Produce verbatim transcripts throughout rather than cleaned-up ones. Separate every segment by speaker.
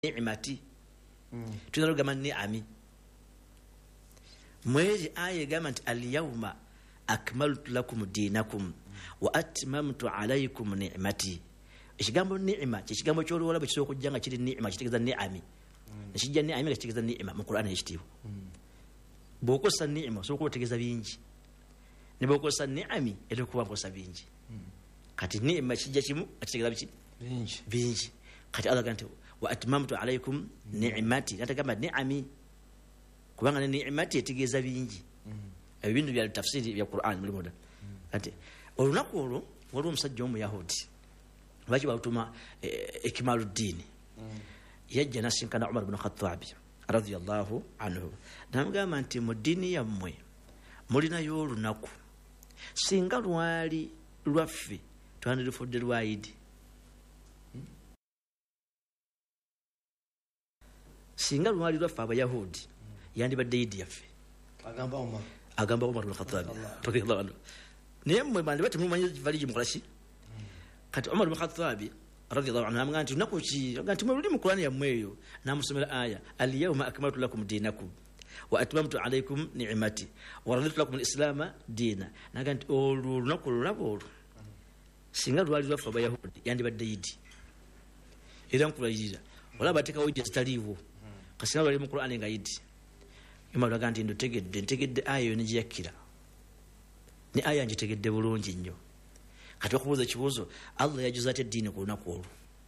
Speaker 1: ni'mati tunalo gama ni'ami mwezi aya gama nti al-yawma akmaltu lakum dinakum wa atmamtu alaykum ni'mati. Ekigambo ni'ma kigambo ky'oluwala bwe kisobola okujja nga kiri ni'ma kitegeeza ni'ami nekijja ni'ami nga kitegeeza ni'ma mu Qur'an ekitiibwa. Bw'okozesa ni'ma osobola okutegeeza bingi ne bw'okozesa ni'ami era okuba nkozesa bingi. Kati ni'ma kijja kimu kitegeeza biki bingi bingi. Kati Allah gante wa atmamtu alaykum ni'mati natagamba ni'ami kubanga ni'mati etegeeza bingi ebintu bya tafsiri bya Qur'an muri moda. Kati olunaku olwo waliwo omusajja omuyahudi baki bawutuma Ikmaluddin yajja nasinkana Umar ibn Khattab radiyallahu anhu namugamba nti mu ddiini yammwe mulinayo olunaku singa lwali lwaffe twandirifudde lwayidi. Singa lwali lwaffe abayahudi yandibadde yidi yaffe agamba Umar agamba Umar ibn Khattab radiyallahu anhu. Naye mmwe bandi bati mumanyi valiji mukolaki. Kati Umar ibn Khattab radiyallahu anhu amugamba nti lunaku ki nti mwe luli mu Qur'ani yammwe eyo namusomera aya al-yawma akmaltu lakum dinakum wa atmamtu alaykum ni'mati wa raditu lakum al-islaama diina. Naga nti olwo lunaku lulaba olwo singa lwali lwaffe abayahudi yandibadde yidi era nkulayirira wala bateekawo yidi zitaliiwo kasinga lwali mu Qur'ani nga yidi. Umar aga nti ndotegedde ntegedde aya eyo negiyakkira ne aya ngitegedde bulungi nnyo. Kati okubuuza ekibuuzo Allah yajuza ate eddiini ku lunaku olwo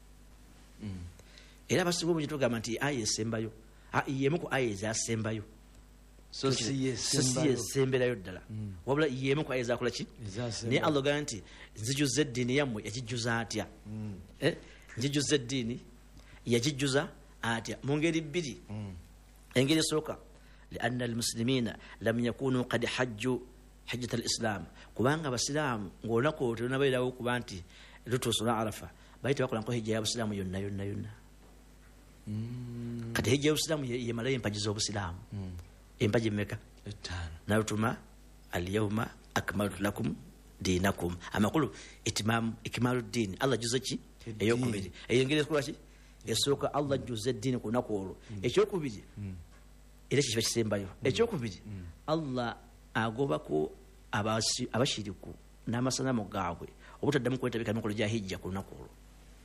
Speaker 1: era abasinga obungi tugamba nti aya esembayo yemu ku aya ezasembayo so si yesemberayo ddala wabula yemu ku aya ezakola ki naye Allah aga nti nzijuza eddiini yammwe yagijjuza atya ngijuza eddiini yagijjuza atya mu ngeri bbiri. Engeri esooka lianna almuslimina lam yakunu qad hajju hajjat al-islam kubanga abasiraamu ng'olunaku olwo terunabeerawo kuba nti lutuusula Arafa baali tebakola nko hijja y'abusiraamu yonna yonna yonna. Kati hijja y'obusiraamu yemalayo empagi z'obusiraamu empagi mmeka nalutuma al-yawma akmaltu lakum dinakum amakulu itimamu Ikmaluddin Allah juza ki eyokubiri eyengeri eskola ki esooka Allah juza eddiini ku lunaku olwo. Ekyokubiri era kiba kisembayo ekyokubiri Allah agobako abashiriku n'amasanamu gaabwe obutaddamu kwetabika emikolo gya hijja ku lunaku olwo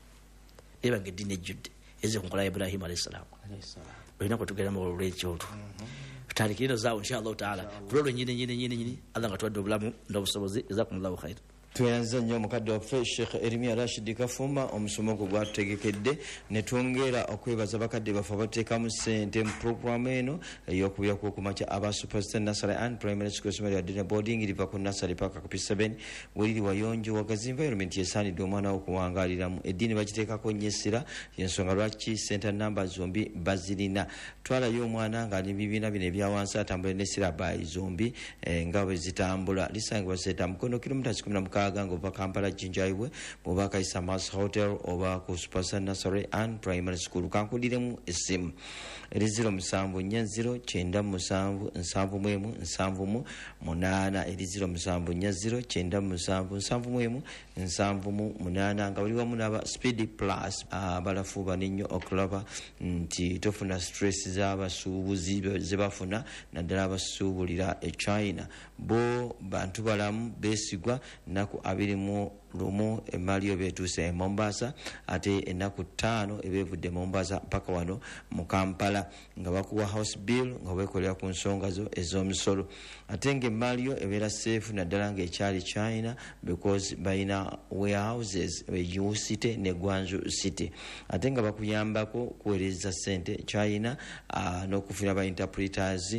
Speaker 1: era nga eddiini ejjudde ezze ku nkola ya Ibrahim alayhi salaam. Olina kwetugeramu olw'ekyo olwo tutandikire zaawo inshallah taala kulolwo nyine nyine nyine nyine Allah nga tuwadde obulamu n'obusobozi jazakumullahu khair.
Speaker 2: Tuyanze nnyo mukadde waffe Sheikh Erimia Rashid Kafuma omusomo gwe gwatutegekedde ne twongera okwebaza bakadde baffe abateekamu ssente mu puroguramu eno ey'okubya kw'okumakya aba Superstar Nursery and Primary School Somero Adina Boarding liva ku nursery paka ku P seven weliri wayonjo wagazi environment yesaanidde omwana okuwangaaliramu eddiini bagiteekako nnyo essira y'ensonga lwaki center number zombi bazirina. Twalayo omwana ng'ali bibiina bino ebya wansi atambula n'essira bayi zombi nga bwe zitambula lisangibwa seta mukono kilomita kikumi na mukaaga ng'ova Kampala Jinjaiwe bw'oba kayisa Mars Hotel oba ku Superstar Nursery and Primary School kankudiremu essimu eri ziro musanvu nnya ziro kyenda musanvu nsanvu mu emu nsanvu mu munaana eri ziro musanvu nnya ziro kyenda musanvu nsanvu mu emu nsanvu mu munaana nga bali wamu n'aba Speed Plus abalafuuba nnyo okulaba nti tofuna stress z'abasuubuzi ze bafuna naddala abasuubulira e China bo bantu balamu beesigwa naku abiri mu lumu emaliyo betuuse e Mombasa ate ennaku ttaano ebeevudde Mombasa paka wano mu Kampala nga bakuwa house bill nga beekolera ku nsonga zo ez'omusolo ate ng'emaliyo ebeera seefu naddala ng'ekyali China because bayina warehouses Yiwu City ne Guangzhou City ate nga bakuyambako kuweereza ssente China n'okufuna ba interpreters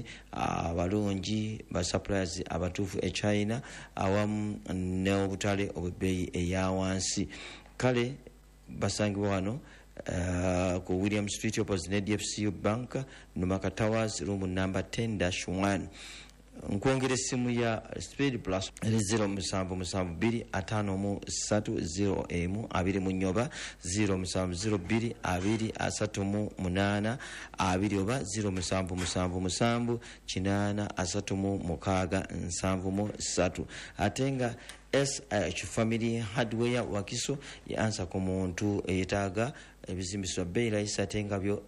Speaker 2: abalungi ba suppliers abatuufu e China awamu n'obutale obwebbeeyi eya wansi. Kale basangibwa wano uh, ku William Street opposite N D F C Bank Numaka Towers room number ten dash one. Nkwongera essimu ya Speed Plus eri ziro musanvu musanvu bbiri ataano mu ssatu ziro emu abiri mu nnyoba ziro musanvu ziro bbiri abiri asatu mu munaana abiri oba ziro musanvu musanvu musanvu kinaana asatu mu mukaaga nsanvu mu ssatu ate nga S H Family Hardware Wakiso ya ansa ku muntu eyetaaga ebizimbisibwa bbeeyi layisi ate nga byo